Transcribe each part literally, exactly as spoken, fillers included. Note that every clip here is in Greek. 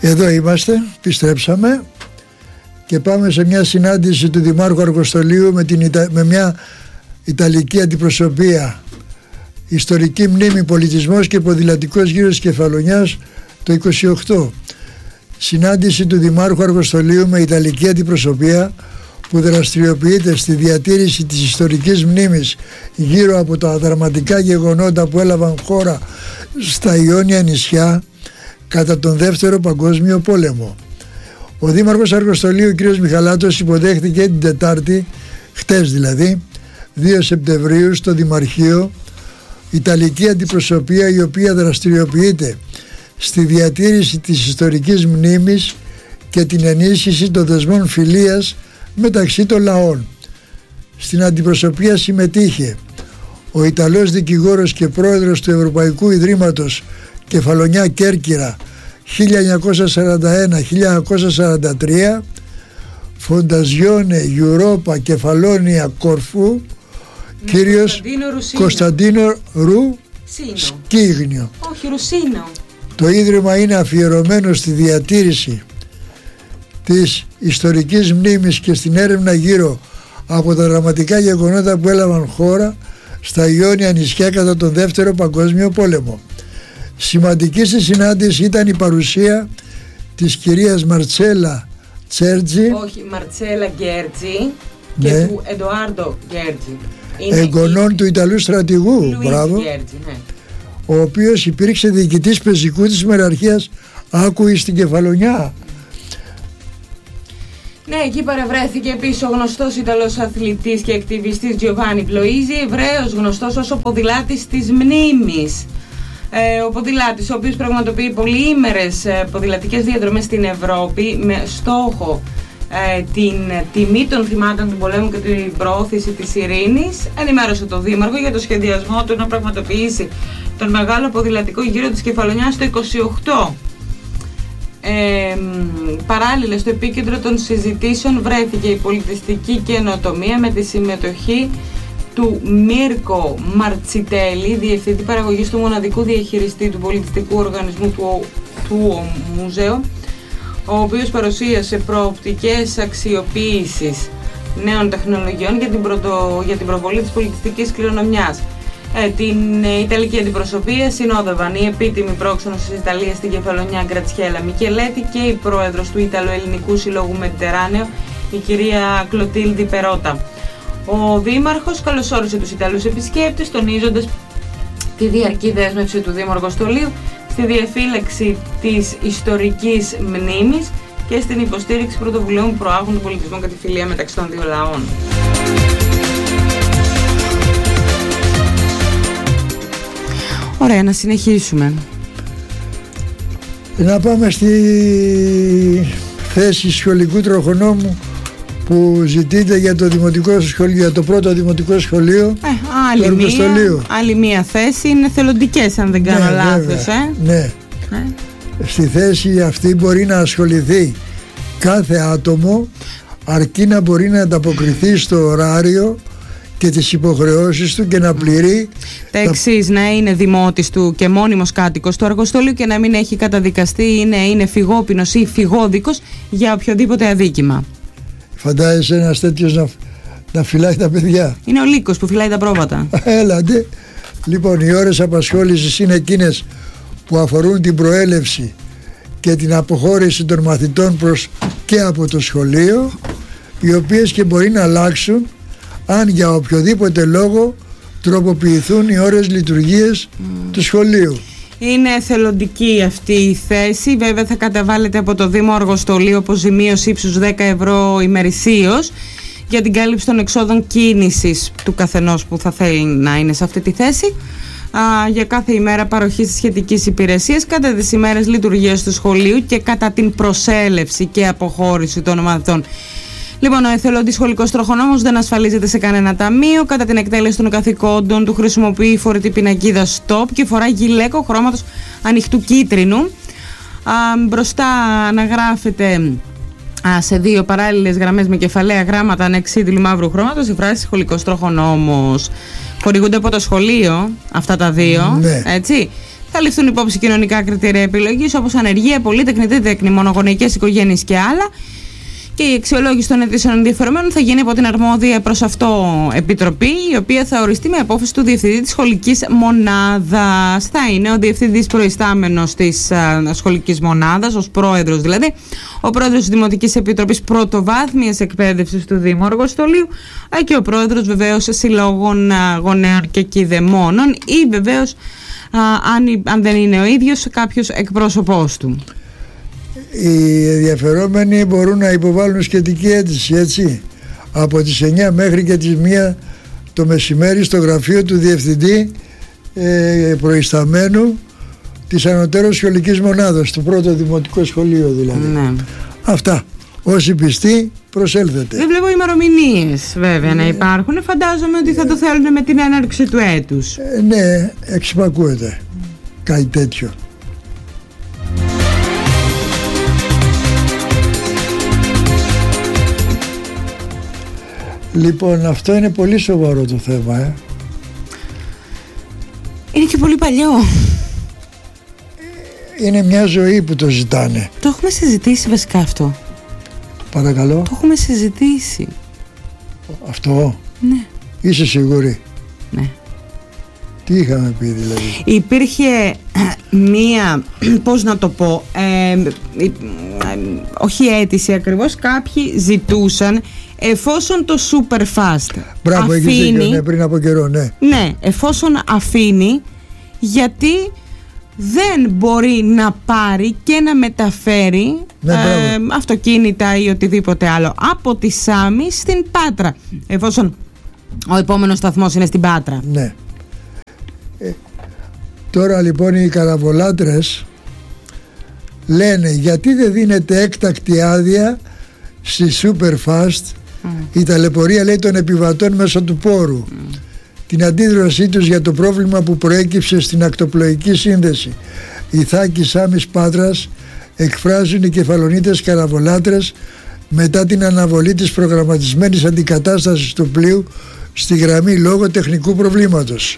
Εδώ είμαστε, επιστρέψαμε και πάμε σε μια συνάντηση του Δημάρχου Αργοστολίου με, την, με μια Ιταλική αντιπροσωπεία. Ιστορική μνήμη, πολιτισμός και ποδηλατικός γύρος Κεφαλονιάς το είκοσι οκτώ. Συνάντηση του Δημάρχου Αργοστολίου με Ιταλική αντιπροσωπεία που δραστηριοποιείται στη διατήρηση της ιστορικής μνήμης γύρω από τα δραματικά γεγονότα που έλαβαν χώρα στα Ιόνια νησιά κατά τον Δεύτερο Παγκόσμιο Πόλεμο. Ο Δήμαρχος Αργοστολίου κ. Μιχαλάτος υποδέχτηκε την Τετάρτη, χτες δηλαδή, δύο Σεπτεμβρίου στο Δημαρχείο Ιταλική αντιπροσωπεία η οποία δραστηριοποιείται στη διατήρηση της ιστορικής μνήμης και την ενίσχυση των δεσμών φιλίας μεταξύ των λαών. Στην αντιπροσωπεία συμμετείχε ο Ιταλός δικηγόρος και πρόεδρος του Ευρωπαϊκού Ιδρύματος Κεφαλονιά Κέρκυρα χίλια εννιακόσια σαράντα ένα με χίλια εννιακόσια σαράντα τρία, Φονταζιόνε Γιουρόπα Κεφαλόνια Κορφού, κύριος Κωνσταντίνο Ρου Σκίγνιο. Όχι, Ρουσίνο. Το Ίδρυμα είναι αφιερωμένο στη διατήρηση της ιστορικής μνήμης και στην έρευνα γύρω από τα δραματικά γεγονότα που έλαβαν χώρα στα Ιόνια νησιά κατά τον Δεύτερο Παγκόσμιο Πόλεμο. Σημαντική στη συνάντηση ήταν η παρουσία της κυρίας Μαρτσέλα Τσέρτζι, όχι, Μαρτσέλα Γκέρτζι, και ναι, του Εντοάρντο Γκέρτζι, εγγονών η... του Ιταλού στρατηγού, Λουίς μπράβο, Γκέρτζι, ναι, ο οποίος υπήρξε διοικητής πεζικού της μεραρχίας Άκουη στην Κεφαλονιά. Ναι, εκεί παρευρέθηκε επίσης ο γνωστός Ιταλός αθλητής και ακτιβιστής Τζιοβάνι Πλοΐζη, Εβραίος γνωστός ως ο ποδηλάτης της μνήμης. Ε, ο ποδηλάτης, ο οποίος πραγματοποιεί πολυήμερες ε, ποδηλατικές διαδρομές στην Ευρώπη με στόχο ε, την τιμή των θυμάτων του πολέμου και την προώθηση της ειρήνης, ενημέρωσε το Δήμαρχο για το σχεδιασμό του να πραγματοποιήσει τον μεγάλο ποδηλατικό γύρο της Κεφαλονιάς το είκοσι οκτώ. Ε, παράλληλα, στο επίκεντρο των συζητήσεων βρέθηκε η πολιτιστική καινοτομία με τη συμμετοχή του Μίρκο Μαρτσιτέλη, διευθυντή παραγωγής του μοναδικού διαχειριστή του πολιτιστικού οργανισμού του, του Μουζέου, ο οποίος παρουσίασε προοπτικές αξιοποίησης νέων τεχνολογιών για την, πρωτο, για την προβολή της πολιτιστικής κληρονομιάς. Ε, την ε, Ιταλική αντιπροσωπεία συνόδευαν η επίτιμη πρόξενος της Ιταλίας στην Κεφαλονιά Γκρατσιέλα Μικελέτη και η πρόεδρος του Ιταλοελληνικού Συλλόγου Μετεράνεο, η κυρία Κλωτίλντι Περότα. Ο Δήμαρχος καλωσόρισε τους Ιταλούς επισκέπτες, τονίζοντας τη διαρκή δέσμευση του Δήμου Αργοστολίου στη διαφύλαξη της ιστορικής μνήμης και στην υποστήριξη πρωτοβουλίων που προάγουν τον πολιτισμό και τη φιλία μεταξύ των δύο λαών. Ωραία, να συνεχίσουμε. Να πάμε στη θέση σχολικού τροχονόμου που ζητείται για το δημοτικό σχολείο, για το πρώτο δημοτικό σχολείο ε, άλλη του Αργοστολίου. Μία, άλλη μία θέση, είναι θελοντικές αν δεν κάνω ναι, λάθος. Ε? Ναι. Ε? Στη θέση αυτή μπορεί να ασχοληθεί κάθε άτομο αρκεί να μπορεί να ανταποκριθεί στο ωράριο και τις υποχρεώσεις του και να πληρεί τα εξής, να είναι δημότης του και μόνιμος κάτοικος του Αργοστολίου και να μην έχει καταδικαστεί, είναι, είναι φυγόπινος ή φυγόδικος για οποιοδήποτε αδίκημα. Φαντάζεσαι ένας τέτοιος να, να φυλάει τα παιδιά. Είναι ο Λύκος που φυλάει τα πρόβατα. Έλατε. Λοιπόν, οι ώρες απασχόλησης είναι εκείνες που αφορούν την προέλευση και την αποχώρηση των μαθητών προς και από το σχολείο, οι οποίες και μπορεί να αλλάξουν αν για οποιοδήποτε λόγο τροποποιηθούν οι ώρες λειτουργίες mm. του σχολείου. Είναι θελοντική αυτή η θέση. Βέβαια θα καταβάλλεται από το Δήμο Αργοστολίου αποζημίωση ύψους δέκα ευρώ ημερησίως για την κάλυψη των εξόδων κίνησης του καθενός που θα θέλει να είναι σε αυτή τη θέση α, για κάθε ημέρα παροχής της σχετικής υπηρεσίας κατά τις ημέρες λειτουργίας του σχολείου και κατά την προσέλευση και αποχώρηση των μαθητών. Λοιπόν, ο εθελοντής σχολικός τροχονόμος δεν ασφαλίζεται σε κανένα ταμείο. Κατά την εκτέλεση των καθηκόντων του χρησιμοποιεί φορητή πινακίδα stop και φοράει γυλαίκο χρώματος ανοιχτού κίτρινου. Α, μπροστά αναγράφεται α, σε δύο παράλληλες γραμμές με κεφαλαία γράμματα ανεξίδηλου μαύρου χρώματος η φράση σχολικός τροχονόμος. Χορηγούνται από το σχολείο αυτά τα δύο, ναι. έτσι. Θα ληφθούν υπόψη κοινωνικά κριτήρια επιλογής όπως ανεργία, πολύτεκνη, τετέκνη, μονογονεϊκές οικογένειες και άλλα. Και η αξιολόγηση των αιτήσεων ενδιαφερομένων θα γίνει από την αρμόδια προς αυτό επιτροπή, η οποία θα οριστεί με απόφαση του διευθυντή της σχολικής μονάδας. Θα είναι ο διευθυντής προϊστάμενος της α, σχολικής μονάδας, ως πρόεδρος δηλαδή, ο πρόεδρος της Δημοτικής Επιτροπής Πρωτοβάθμιας Εκπαίδευσης του Δήμου Αργοστολίου και ο πρόεδρος βεβαίως συλλόγων α, γονέων και κηδεμόνων ή βεβαίως, α, αν, αν δεν είναι ο ίδιος, κάποιος εκπρόσωπός του. Οι ενδιαφερόμενοι μπορούν να υποβάλουν σχετική αίτηση, έτσι, από τις εννιά μέχρι και τις μία το μεσημέρι στο γραφείο του διευθυντή ε, προϊσταμένου της ανωτέρως σχολικής μονάδας, του πρώτο δημοτικό σχολείο δηλαδή. Ναι. Αυτά. Όσοι πιστοί προσέλθετε. Δεν βλέπω ημερομηνίες βέβαια ναι. να υπάρχουν. Φαντάζομαι ότι θα το θέλουν με την έναρξη του έτους. Ε, ναι, εξυπακούεται κάτι τέτοιο. Λοιπόν, αυτό είναι πολύ σοβαρό το θέμα, ε. Είναι και πολύ παλιό. Είναι μια ζωή που το ζητάνε. Το έχουμε συζητήσει βασικά αυτό. Παρακαλώ. Το έχουμε συζητήσει. Αυτό. Ναι. Είσαι σίγουρη? Ναι. Τι είχαμε πει δηλαδή? Υπήρχε μία, πώς να το πω, ε, ε, ε, όχι αίτηση ακριβώς, κάποιοι ζητούσαν εφόσον το Superfast Μπράβο, αφήνει, ναι, πριν από καιρό, ναι. Ναι, εφόσον αφήνει, γιατί δεν μπορεί να πάρει και να μεταφέρει ναι, ε, αυτοκίνητα ή οτιδήποτε άλλο από τη Σάμι στην Πάτρα, εφόσον ο επόμενος σταθμός είναι στην Πάτρα. Ναι. Ε, τώρα λοιπόν οι καραβολάτρες λένε γιατί δεν δίνεται έκτακτη άδεια στη Superfast mm. η ταλαιπωρία, λέει, των επιβατών μέσω του πόρου, mm. την αντίδρασή τους για το πρόβλημα που προέκυψε στην ακτοπλοϊκή σύνδεση Ιθάκη Σάμης Πάτρας εκφράζουν οι κεφαλονίτες καραβολάτρες μετά την αναβολή της προγραμματισμένης αντικατάστασης του πλοίου στη γραμμή λόγω τεχνικού προβλήματος.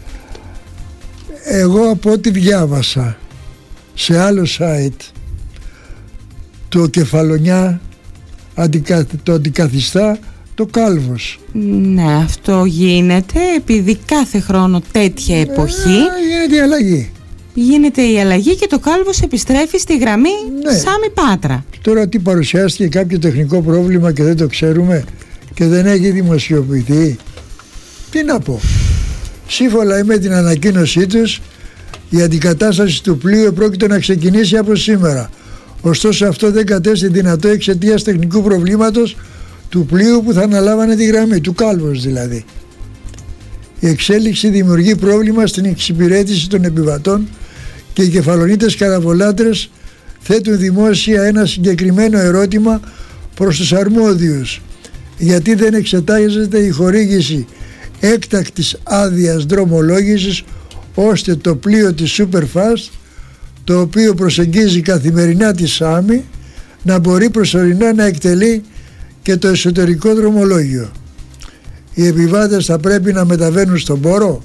Εγώ από ό,τι διάβασα σε άλλο site, το Κεφαλονιά αντικα, το αντικαθιστά το Κάλβος. Ναι, αυτό γίνεται επειδή κάθε χρόνο τέτοια εποχή ε, γίνεται η αλλαγή. Γίνεται η αλλαγή και το Κάλβος επιστρέφει στη γραμμή ναι. Σάμι Πάτρα. Τώρα τι, παρουσιάστηκε κάποιο τεχνικό πρόβλημα και δεν το ξέρουμε και δεν έχει δημοσιοποιηθεί? Τι να πω. Σύμφωνα με την ανακοίνωσή τους, η αντικατάσταση του πλοίου πρόκειται να ξεκινήσει από σήμερα. Ωστόσο αυτό δεν κατέστη δυνατό εξαιτίας τεχνικού προβλήματος του πλοίου που θα αναλάβανε τη γραμμή, του Κάλβος δηλαδή. Η εξέλιξη δημιουργεί πρόβλημα στην εξυπηρέτηση των επιβατών και οι κεφαλονίτες καραβολάτρες θέτουν δημόσια ένα συγκεκριμένο ερώτημα προς τους αρμόδιους. Γιατί δεν εξετάζεται η χορήγηση έκτακτης άδειας δρομολόγησης ώστε το πλοίο της Superfast, το οποίο προσεγγίζει καθημερινά τη Σάμι, να μπορεί προσωρινά να εκτελεί και το εσωτερικό δρομολόγιο. Οι επιβάτες θα πρέπει να μεταβαίνουν στον πόρο?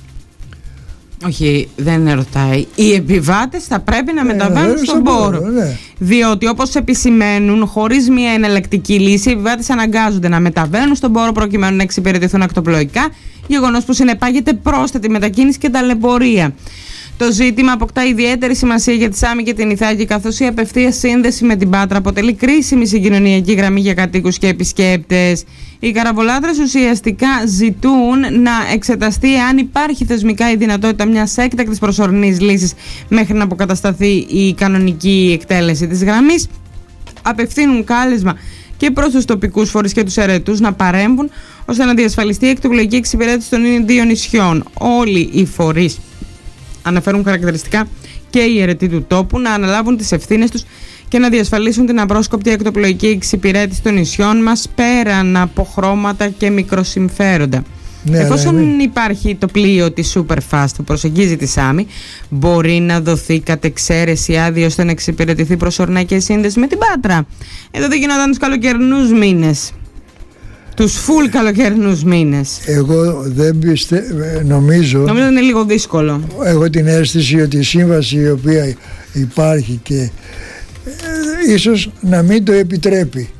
Όχι, δεν ρωτάει. Οι επιβάτες θα πρέπει να ε, μεταβαίνουν στον, στον πόρο, πόρο ναι. Διότι όπως επισημαίνουν, χωρίς μια εναλλακτική λύση, οι επιβάτες αναγκάζονται να μεταβαίνουν στον πόρο προκειμένου να εξυπηρετηθούν ακτοπλοϊκά, γεγονός που συνεπάγεται πρόσθετη μετακίνηση και ταλαιπωρία. Το ζήτημα αποκτά ιδιαίτερη σημασία για τη Σάμι και την Ιθάκη, καθώς η απευθείας σύνδεση με την Πάτρα αποτελεί κρίσιμη συγκοινωνιακή γραμμή για κατοίκους και επισκέπτες. Οι καραβολάτρες ουσιαστικά ζητούν να εξεταστεί αν υπάρχει θεσμικά η δυνατότητα μιας έκτακτης προσωρινής λύσης μέχρι να αποκατασταθεί η κανονική εκτέλεση της γραμμής. Απευθύνουν κάλεσμα και προς τους τοπικούς φορείς και τους αιρετούς να παρέμβουν ώστε να διασφαλιστεί η εκτοπλοϊκή εξυπηρέτηση των δύο νησιών. Όλοι οι φορείς αναφέρουν χαρακτηριστικά και οι αιρετοί του τόπου να αναλάβουν τις ευθύνες τους και να διασφαλίσουν την απρόσκοπτη εκτοπλοϊκή εξυπηρέτηση των νησιών μας πέραν από χρώματα και μικροσυμφέροντα. Ναι, εφόσον ναι, ναι. υπάρχει το πλοίο της Superfast που προσεγγίζει τη Σάμι, μπορεί να δοθεί κατ' εξαίρεση άδεια ώστε να εξυπηρετηθεί προσωρινά και σύνδεση με την Πάτρα. Εδώ δεν γινόταν τους καλοκαιρινούς μήνες. τους φουλ καλοκαιρινούς μήνες. Εγώ δεν πιστεύω, νομίζω... Νομίζω είναι λίγο δύσκολο. Έχω την αίσθηση ότι η σύμβαση η οποία υπάρχει και ε, ίσως να μην το επιτρέπει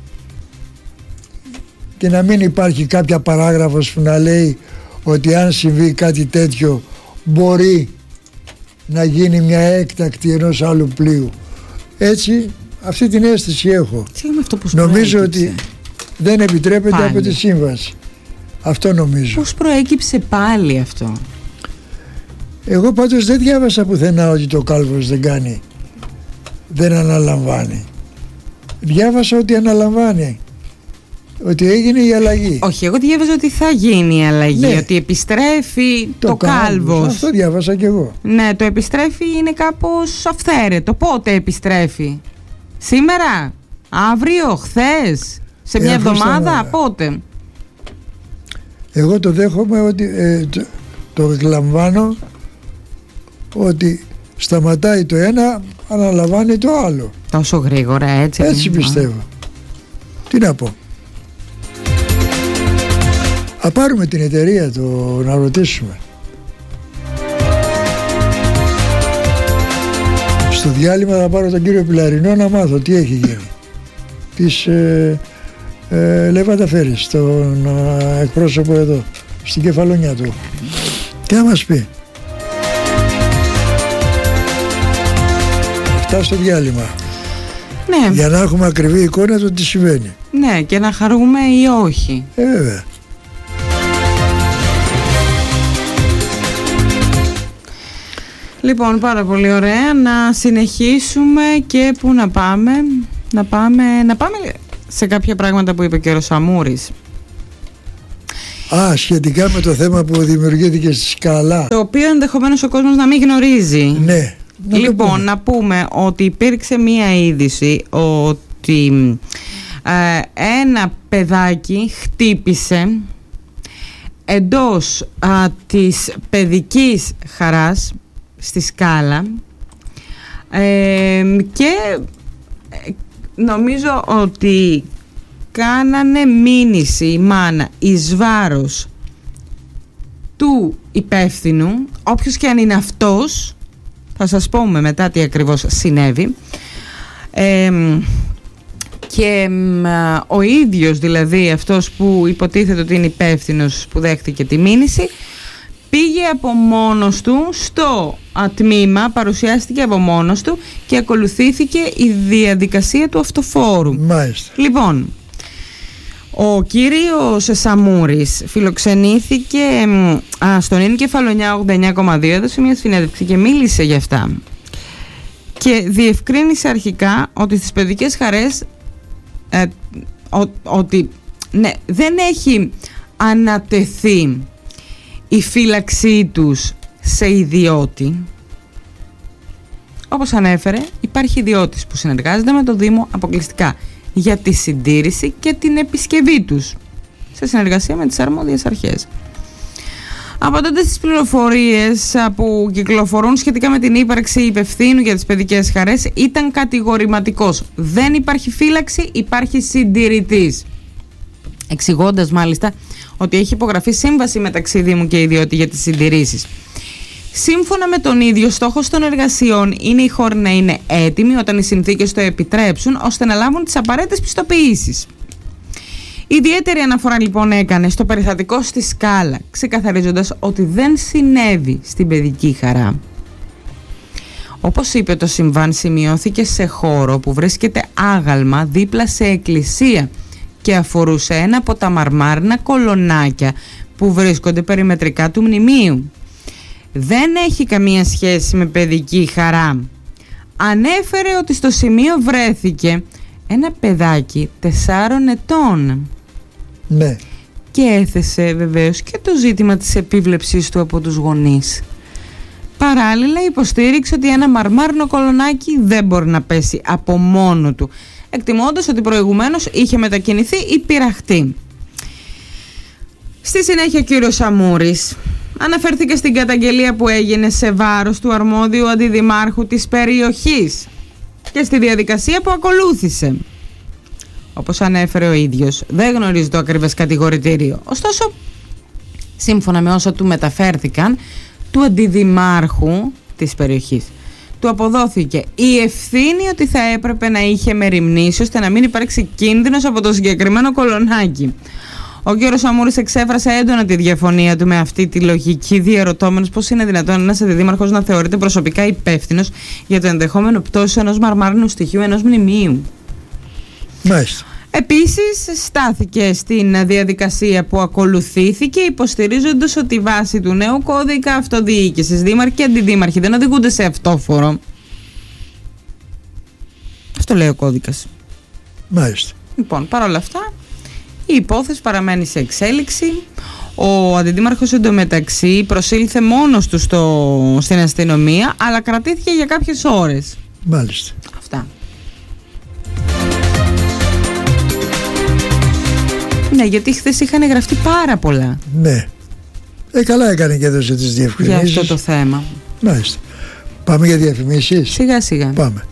και να μην υπάρχει κάποια παράγραφος που να λέει ότι αν συμβεί κάτι τέτοιο μπορεί να γίνει μια έκτακτη ενός άλλου πλοίου. Έτσι, αυτή την αίσθηση έχω. Αυτό πώς νομίζω ότι δεν επιτρέπεται πάλι από τη σύμβαση. Αυτό νομίζω. Πώς προέκυψε πάλι αυτό? Εγώ πάντως δεν διάβασα πουθενά ότι το κάλβος δεν κάνει, δεν αναλαμβάνει. Διάβασα ότι αναλαμβάνει, ότι έγινε η αλλαγή. Όχι, εγώ διάβαζα ότι θα γίνει η αλλαγή, ναι, ότι επιστρέφει το, το κάλβος. Αυτό διάβασα κι εγώ. Ναι, το επιστρέφει είναι κάπως αυθαίρετο. Πότε επιστρέφει? Σήμερα? Αύριο? Χθες? Σε ε, μια εβδομάδα? Πότε? Εγώ το δέχομαι ότι ε, το, το εκλαμβάνω ότι σταματάει το ένα, αναλαμβάνει το άλλο. Τόσο γρήγορα, έτσι? Έτσι πιστεύω. Α. Τι να πω. Α, πάρουμε την εταιρεία το να ρωτήσουμε. Στο διάλειμμα θα πάρω τον κύριο Πιλαρινό να μάθω τι έχει γίνει. Της ε, ε, Λεβάντα Φέρης, τον ε, εκπρόσωπο εδώ, στην κεφαλονιά του. Τι θα μας πει. Αυτά στο διάλειμμα. Ναι. Για να έχουμε ακριβή εικόνα του τι συμβαίνει. Ναι, και να χαρούμε ή όχι. Ε, βέβαια. Λοιπόν, πάρα πολύ ωραία. Να συνεχίσουμε και πού να πάμε. Να πάμε, να πάμε σε κάποια πράγματα που είπε και ο Σαμούρης. Α, σχετικά με το θέμα που δημιουργήθηκε στη Σκαλά. Το οποίο ενδεχομένως ο κόσμος να μην γνωρίζει. Ναι. Να λοιπόν, πούμε. να πούμε ότι υπήρξε μία είδηση ότι ε, ένα παιδάκι χτύπησε εντός α, της παιδικής χαράς στη Σκάλα ε, και νομίζω ότι κάνανε μήνυση η μάνα εις βάρος του υπεύθυνου, όποιος και αν είναι αυτός, θα σας πούμε μετά τι ακριβώς συνέβη. ε, και α, ο ίδιος δηλαδή αυτός που υποτίθεται ότι είναι υπεύθυνος που δέχτηκε τη μήνυση πήγε από μόνος του στο τμήμα, παρουσιάστηκε από μόνος του και ακολουθήθηκε η διαδικασία του αυτοφόρου. Μάλιστα. Λοιπόν, ο κύριος Σαμούρης φιλοξενήθηκε α, στον Ίν Κεφαλονιά ογδόντα εννιά κόμμα δύο, έδωσε μια συνέντευξη και μίλησε για αυτά και διευκρίνησε αρχικά ότι στις παιδικές χαρές ε, ο, ότι ναι, δεν έχει ανατεθεί η φύλαξή τους σε ιδιώτη. Όπως ανέφερε, υπάρχει ιδιώτης που συνεργάζεται με το Δήμο αποκλειστικά για τη συντήρηση και την επισκευή τους σε συνεργασία με τις αρμόδιες αρχές. Από τότε στις πληροφορίες που κυκλοφορούν σχετικά με την ύπαρξη υπευθύνου για τις παιδικές χαρές ήταν κατηγορηματικός. Δεν υπάρχει φύλαξη, υπάρχει συντηρητής. Εξηγώντας μάλιστα ότι έχει υπογραφεί σύμβαση μεταξύ Δήμου και ιδιώτη για τις συντηρήσεις. Σύμφωνα με τον ίδιο, στόχος των εργασιών είναι οι χώροι να είναι έτοιμοι όταν οι συνθήκες το επιτρέψουν, ώστε να λάβουν τις απαραίτητες πιστοποιήσεις. Ιδιαίτερη αναφορά λοιπόν έκανε στο περιστατικό στη Σκάλα, ξεκαθαρίζοντας ότι δεν συνέβη στην παιδική χαρά. Όπως είπε, το συμβάν σημειώθηκε σε χώρο που βρίσκεται άγαλμα δίπλα σε εκκλησία και αφορούσε ένα από τα μαρμάρινα κολονάκια που βρίσκονται περιμετρικά του μνημείου. Δεν έχει καμία σχέση με παιδική χαρά. Ανέφερε ότι στο σημείο βρέθηκε ένα παιδάκι τεσσάρων ετών. Ναι. Και έθεσε βεβαίως και το ζήτημα της επίβλεψής του από τους γονείς. Παράλληλα υποστήριξε ότι ένα μαρμάρινο κολονάκι δεν μπορεί να πέσει από μόνο του, εκτιμώντας ότι προηγουμένως είχε μετακινηθεί ή πειραχτεί. Στη συνέχεια ο κύριος Σαμούρης αναφέρθηκε στην καταγγελία που έγινε σε βάρος του αρμόδιου αντιδημάρχου της περιοχής και στη διαδικασία που ακολούθησε. όπως ανέφερε ο ίδιος, δεν γνωρίζει το ακριβές κατηγορητήριο. Ωστόσο, σύμφωνα με όσα του μεταφέρθηκαν, του αντιδημάρχου της περιοχής του αποδόθηκε η ευθύνη ότι θα έπρεπε να είχε μεριμνήσει ώστε να μην υπάρξει κίνδυνος από το συγκεκριμένο κολονάκι. Ο κ. Σαμούρης εξέφρασε έντονα τη διαφωνία του με αυτή τη λογική, διερωτώμενος πώς είναι δυνατόν ένας αντιδήμαρχος να θεωρείται προσωπικά υπεύθυνος για το ενδεχόμενο πτώση ενός μαρμάρινου στοιχείου ενός μνημείου. Μάλιστα. Επίσης στάθηκε στην διαδικασία που ακολουθήθηκε, υποστηρίζοντας ότι βάσει του νέου κώδικα αυτοδιοίκησης δήμαρχοι και αντιδήμαρχοι δεν οδηγούνται σε αυτόφορο. Αυτό λέει ο κώδικας. Μάλιστα. Λοιπόν, παρόλα αυτά η υπόθεση παραμένει σε εξέλιξη. Ο αντιδήμαρχος εντωμεταξύ προσήλθε μόνος του στο, στην αστυνομία, αλλά κρατήθηκε για κάποιες ώρες. Μάλιστα. Αυτά. Ναι, γιατί χθες είχαν γραφτεί πάρα πολλά. Ναι. Ε, καλά έκανε και έδωσε τις διευκρινήσεις. Για αυτό το θέμα. Μάλιστα. Πάμε για διαφημίσεις. Σιγά σιγά. Πάμε.